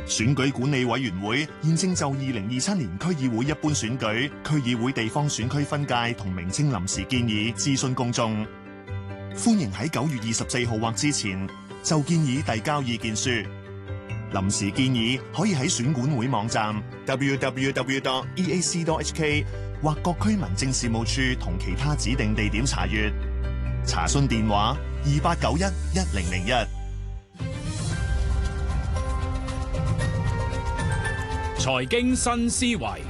選舉管理委員會現正就2027年區議會一般選舉、區議會地方選區分界同名稱臨時建議諮詢公眾，歡迎喺9月24號或之前就建議遞交意見書。臨時建議可以喺選管會網站 www.eac.hk 或各區民政事務處同其他指定地點查閱。查詢電話28911001。 財經新思維，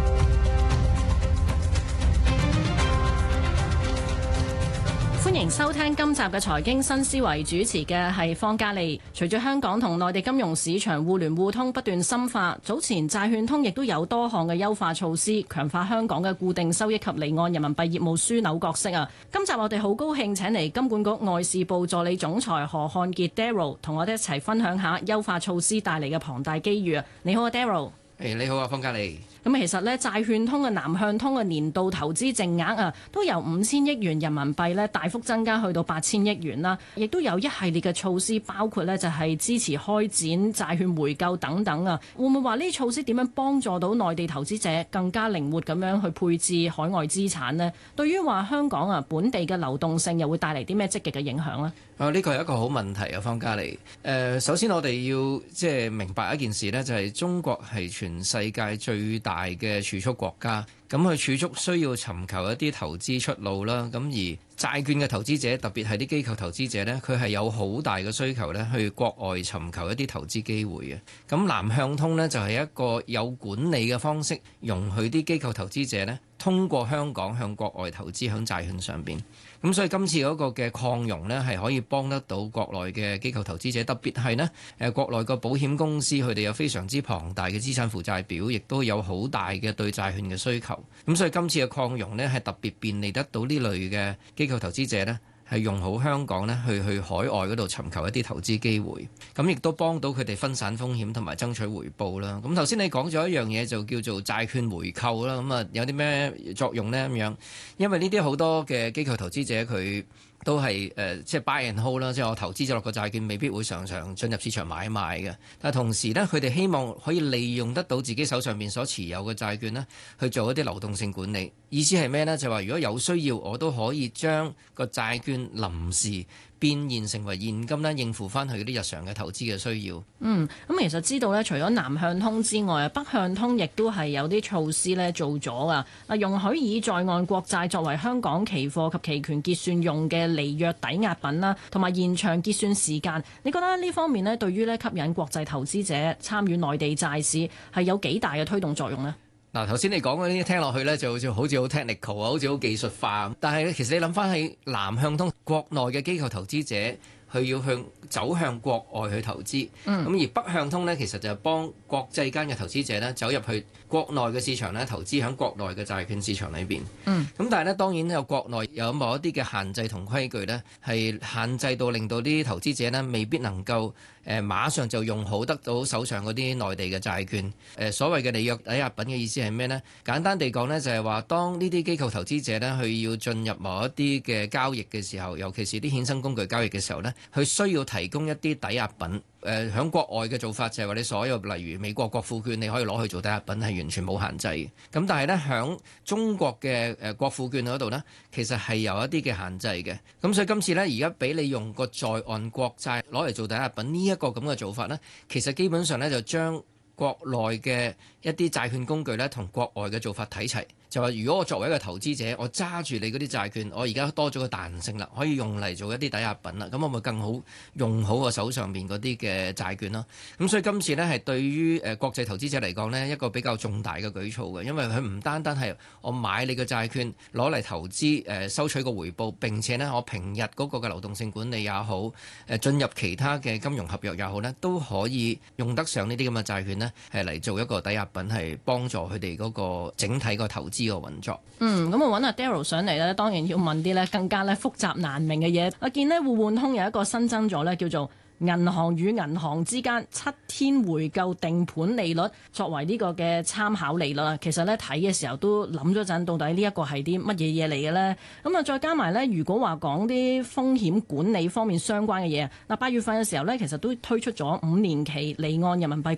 歡迎收聽今集嘅財經新思維，主持嘅係方嘉利。隨住香港同內地金融市場互聯互通不斷深化，早前債券通亦都有多項嘅優化措施，強化香港嘅固定收益及離岸人民幣業務樞紐角色啊！今集我哋好高興請嚟金管局外事部助理總裁何漢傑 Daryl 同我哋一齊分享下優化措施帶嚟嘅龐大機遇啊！你好啊 Daryl。 你好啊，方嘉利。 咁其實咧，債券通嘅南向通嘅年度投資淨額啊，都由5000億元人民幣咧大幅增加去到8000億元啦，亦都有一系列嘅措施，包括咧就係支持開展債券回購等等啊。會唔會話呢啲措施點樣幫助到內地投資者更加靈活咁樣去配置海外資產呢？對於話香港啊本地嘅流動性又會帶嚟啲咩積極嘅影響呢？ 呢個係一個好問題啊，方嘉利。首先我哋要明白一件事呢，就係中國係全世界最大嘅儲蓄國家，咁佢儲蓄需要尋求一啲投資出路啦。咁而債券嘅投資者，特別係啲機構投資者呢，佢係有好大嘅需求呢，去國外尋求一啲投資機會嘅。咁南向通呢，就係一個有管理嘅方式，容許啲機構投資者呢，通過香港向國外投資喺債券上邊。咁所以今次嗰個嘅擴容呢，係可以幫得到國內嘅機構投資者，特別係呢國內個保險公司，佢哋有非常之龐大嘅資產負債表，亦都有好大嘅對債券嘅需求。咁所以今次嘅擴容呢，係特別便利得到呢類嘅機構投資者呢，係用好香港呢去海外嗰度尋求一啲投資機會，咁亦都幫到佢哋分散風險同埋爭取回報啦。咁頭先你講咗一樣嘢就叫做債券回購啦，咁啊有啲咩作用呢？咁樣，因為呢啲好多嘅機構投資者佢都係即係 buy and hold 啦，即係我投資咗落個債券，未必會常常進入市場買賣嘅。但係同時呢，佢哋希望可以利用得到自己手上面所持有嘅債券呢，去做一啲流動性管理。意思係咩呢？就係話如果有需要，我都可以將個債券臨時變現成為現金咧，應付翻佢嗰啲日常嘅投資嘅需要。咁其實知道咧，除咗南向通之外，北向通亦都係有啲措施咧做咗噶。容許以在岸國債作為香港期貨及期權結算用嘅離約抵押品啦，同埋延長結算時間。你覺得呢方面咧，對於咧吸引國際投資者參與內地債市係有幾大嘅推動作用呢？ 嗱，頭先你講嗰啲聽落去咧，就好似好 technical 啊，好似好技術化。但係其實你諗翻起南向通，國內嘅機構投資者佢要走向國外去投資，而北向通呢，其實就係幫國際間嘅投資者呢走入去國內嘅市場呢，投資喺國內嘅債券市場裏邊。咁但係呢，當然有國內有某一啲嘅限制同規矩呢，係限制到令到啲投資者呢未必能夠馬上就用好得到手上嗰啲內地嘅債券。所謂嘅離約抵押品嘅意思係咩呢？簡單地講呢，就係話當呢啲機構投資者呢，佢要進入某一啲嘅交易嘅時候，尤其是啲衍生工具交易嘅時候呢，佢需要提供一啲抵押品。喺國外嘅做法就係話你所有例如美國國庫券你可以攞去做抵押品，係完全冇限制嘅。咁但係呢，喺中國嘅國庫券嗰度呢，其實係有一啲嘅限制嘅。咁所以今次呢，而家俾你用個在岸國債攞嚟做抵押品呢一個咁嘅做法呢，其實基本上呢，就將國內嘅一啲債券工具呢，同國外嘅做法睇齊。就話如果我作為一個投資者，我揸住你嗰啲債券，我而家多咗個彈性啦，可以用嚟做一啲抵押品啦，咁我咪更好用好我手上面嗰啲嘅債券咯。咁所以今次呢，係對於國際投資者嚟講呢，一個比較重大嘅舉措嘅，因為佢唔單單係我買你嘅債券攞嚟投資收取個回報，並且呢，我平日嗰個嘅流動性管理也好，進入其他嘅金融合約也好呢，都可以用得上呢啲咁嘅債券呢，係嚟做一個抵押品，係幫助佢哋嗰個整體個投資個運作。 咁我揾阿 Daryl 上嚟咧，當然要問啲咧更加咧複雜難明嘅嘢。我見咧互換通有一個新增咗咧，叫做銀行與銀行之間7天回購定盤利率作為呢個嘅參考利率。其實咧睇嘅時候都諗咗陣，到底呢一個係啲乜嘢嘢嚟嘅呢？咁啊，再加埋咧，如果話講啲風險管理方面相關嘅嘢，嗱8月份嘅時候咧，其實都推出咗5年期離岸人民幣